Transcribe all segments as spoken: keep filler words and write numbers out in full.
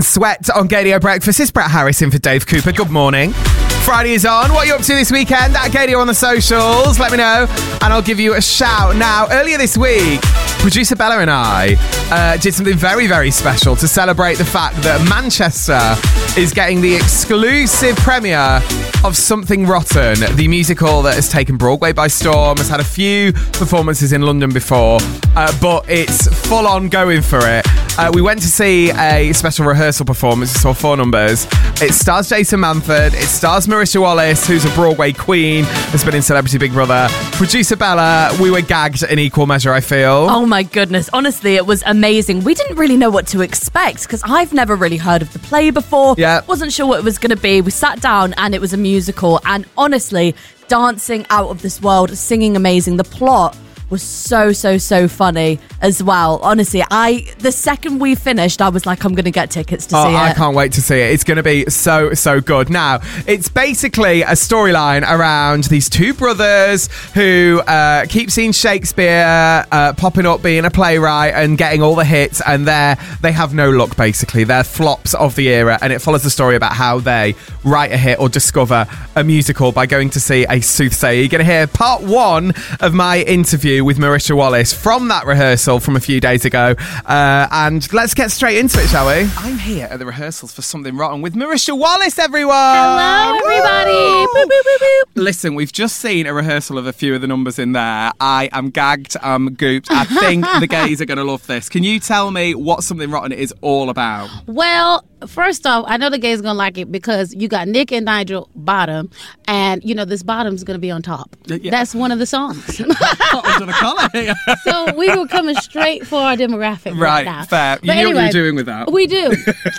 Sweat on Gadio Breakfast. It's Brett Harris in for Dave Cooper. Good morning. Friday is on. What are you up to this weekend? At Gadio on the socials. Let me know and I'll give you a shout. Now, earlier this week, producer Bella and I uh, did something very, very special to celebrate the fact that Manchester is getting the exclusive premiere of Something Rotten, the musical that has taken Broadway by storm, has had a few performances in London before, uh, but it's full on going for it. Uh, we went to see a special rehearsal performance. We saw four numbers. It stars Jason Manford. It stars Marisha Wallace, who's a Broadway queen, has been in Celebrity Big Brother. Producer Bella, we were gagged in equal measure, I feel. Oh my goodness. Honestly, it was amazing. We didn't really know what to expect because I've never really heard of the play before. Yeah. Wasn't sure what it was going to be. We sat down and it was a musical, and honestly, dancing out of this world, singing amazing. The plot was so, so, so funny as well. Honestly, I the second we finished, I was like, I'm going to get tickets to oh, see it. I can't wait to see it. It's going to be so, so good. Now, it's basically a storyline around these two brothers who uh, keep seeing Shakespeare uh, popping up, being a playwright and getting all the hits, and they're, they have no luck, basically. They're flops of the era, and it follows the story about how they write a hit or discover a musical by going to see a soothsayer. You're going to hear part one of my interview with Marisha Wallace from that rehearsal from a few days ago. Uh, and let's get straight into it, shall we? I'm here at the rehearsals for Something Rotten with Marisha Wallace, everyone! Hello, everybody! Boop, boop, boop, boop. Listen, we've just seen a rehearsal of a few of the numbers in there. I am gagged, I'm gooped. I think the gays are going to love this. Can you tell me what Something Rotten is all about? Well, first off, I know the gays are going to like it because you got Nick and Nigel bottom, and, you know, this bottom's going to be on top. Yeah. That's one of the songs. The colour. So we were coming straight for our demographic right, right now. Fair. You But knew anyway, what you were doing with that. We do.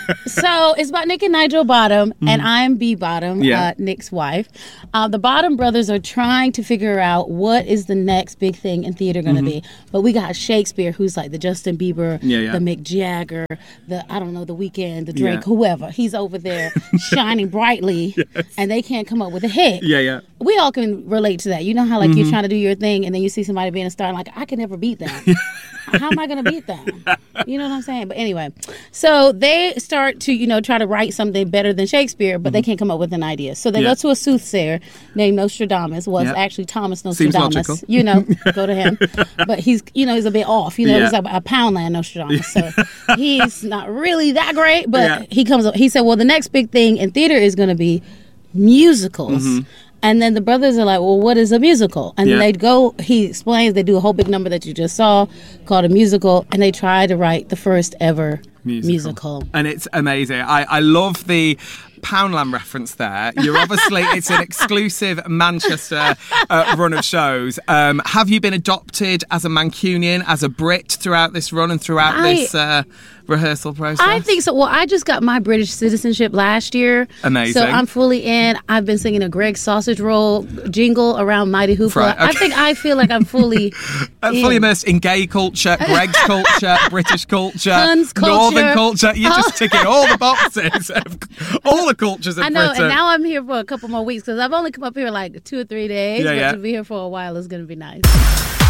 So it's about Nick and Nigel Bottom, mm-hmm. and I'm B Bottom, yeah. uh, Nick's wife. Uh, the Bottom brothers are trying to figure out what is the next big thing in theater going to mm-hmm. be. But we got Shakespeare, who's like the Justin Bieber, yeah, yeah. the Mick Jagger, the, I don't know, the Weeknd, the Drake, yeah. whoever. He's over there shining brightly, yes. and they can't come up with a hit. Yeah, yeah. We all can relate to that. You know how like mm-hmm. you're trying to do your thing, and then you see somebody being a star, and like, I can never beat them. How am I going to beat them? You know what I'm saying? But anyway, so they start to, you know, try to write something better than Shakespeare, but mm-hmm. they can't come up with an idea. So they yeah. go to a soothsayer named Nostradamus. Was yeah. actually Thomas Seems Nostradamus. logical. You know, go to him. But he's, you know, he's a bit off. You know, yeah. he's like a Poundland Nostradamus. So he's not really that great, but yeah. he comes up. He said, well, the next big thing in theater is going to be musicals. Mm-hmm. And then the brothers are like, well, what is a musical? And yeah. then they'd go, he explains, they do a whole big number that you just saw called a musical, and they try to write the first ever musical. musical. And it's amazing. I, I love the Poundland reference there. You're obviously, it's an exclusive Manchester uh, run of shows. Um, have you been adopted as a Mancunian, as a Brit throughout this run and throughout I, this uh, rehearsal process? I think so. Well, I just got my British citizenship last year. Amazing. So I'm fully in. I've been singing a Greg Sausage Roll jingle around Mighty Hooper. Right, okay. I think I feel like I'm fully I'm in. fully immersed in gay culture, Greg's culture, British culture, Huns culture. Northern culture. You're just ticking all the boxes of all the cultures of I know, Britain. and now I'm here for a couple more weeks because I've only come up here like two or three days. Yeah, but yeah. to be here for a while is going to be nice.